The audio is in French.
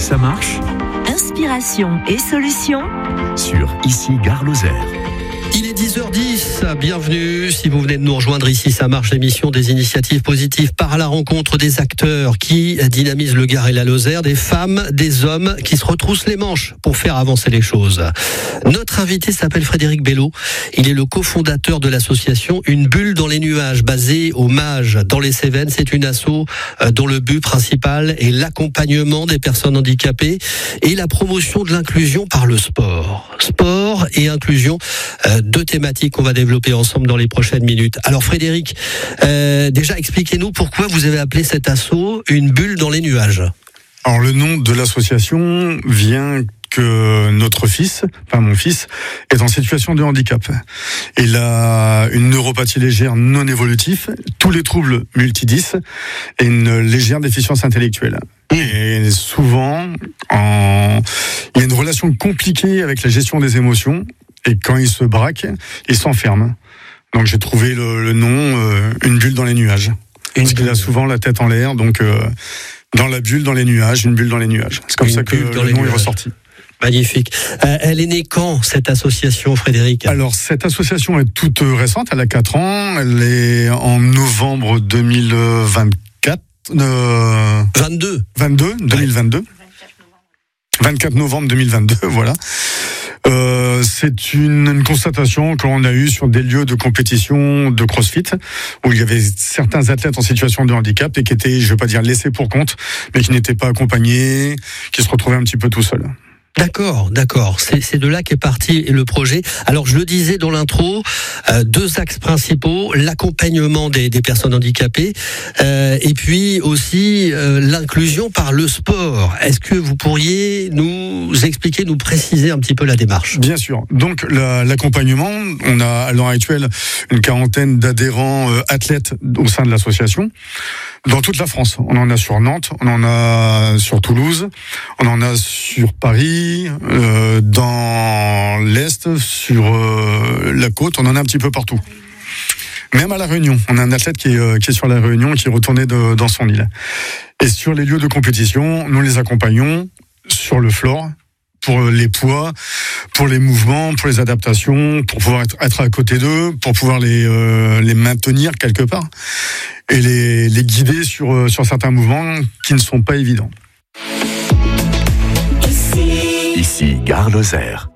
ça marche. Inspiration et solutions Sur Ici Gare Lozère. Il est 10h10, bienvenue. Si vous venez de nous rejoindre ici, ça marche, l'émission des initiatives positives part à la rencontre des acteurs qui dynamisent le Gard et la Lozère, des femmes, des hommes qui se retroussent les manches pour faire avancer les choses. Notre invité s'appelle Frédéric Bello. Il est le cofondateur de l'association Une bulle dans les nuages, basée au Mage dans les Cévennes. C'est une asso dont le but principal est l'accompagnement des personnes handicapées et la promotion de l'inclusion par le sport. Sport et inclusion, deux thématiques qu'on va développer ensemble dans les prochaines minutes. Alors Frédéric, déjà expliquez-nous pourquoi vous avez appelé cet assaut Une bulle dans les nuages. Alors le nom de l'association vient que notre fils, mon fils, est en situation de handicap. Il a une neuropathie légère non évolutive, tous les troubles multidis et une légère déficience intellectuelle. Et souvent, il y a une relation compliquée avec la gestion des émotions. Et quand il se braque, il s'enferme. Donc j'ai trouvé le nom Une bulle dans les nuages. Parce qu'il a souvent la tête en l'air, donc dans la bulle dans les nuages, une bulle dans les nuages. C'est comme ça que le nom est ressorti. Magnifique. Elle est née quand, cette association, Frédéric ? Alors, cette association est toute récente, elle a 4 ans. Elle est en novembre 2024. 2022. 24 novembre 2022, voilà. C'est une constatation que l'on a eue sur des lieux de compétition de CrossFit où il y avait certains athlètes en situation de handicap et qui étaient, je ne vais pas dire laissés pour compte, mais qui n'étaient pas accompagnés, qui se retrouvaient un petit peu tout seuls. D'accord. C'est de là qu'est parti le projet. Alors, je le disais dans l'intro, 2 axes principaux, l'accompagnement des personnes handicapées et puis aussi l'inclusion par le sport. Est-ce que vous pourriez nous expliquer, nous préciser un petit peu la démarche ? Bien sûr. Donc, l'accompagnement, on a à l'heure actuelle une 40aine d'adhérents athlètes au sein de l'association. Dans toute la France, on en a sur Nantes, on en a sur Toulouse, on en a sur Paris, dans l'Est, sur la côte, on en a un petit peu partout. Même à La Réunion, on a un athlète qui est sur La Réunion, qui est retourné dans son île. Et sur les lieux de compétition, nous les accompagnons sur le floor, pour les poids, pour les mouvements, pour les adaptations, pour pouvoir être à côté d'eux, pour pouvoir les maintenir quelque part et les guider sur certains mouvements qui ne sont pas évidents. Ici Gare Lozère.